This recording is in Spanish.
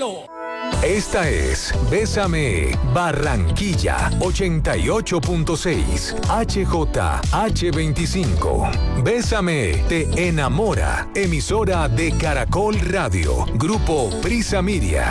cielo. Esta es Bésame Barranquilla 88.6 HJH25. Bésame te enamora. Emisora de Caracol Radio. Grupo Prisa Media.